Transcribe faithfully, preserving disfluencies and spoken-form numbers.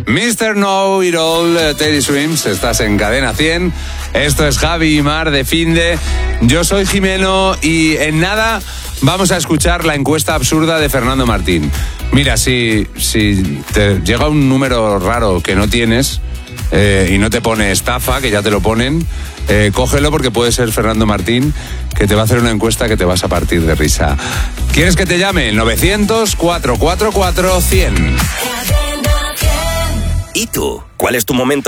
mister Know It All, Teddy Swims, estás en Cadena cien. Esto es Javi y Mar de Finde. Yo soy Jimeno y en nada vamos a escuchar la encuesta absurda de Fernando Martín. Mira, si, si te llega un número raro que no tienes eh, y no te pone estafa, que ya te lo ponen, eh, cógelo porque puede ser Fernando Martín, que te va a hacer una encuesta que te vas a partir de risa. ¿Quieres que te llame? novecientos, cuatrocientos cuarenta y cuatro, cien. ¿Y tú? ¿Cuál es tu momento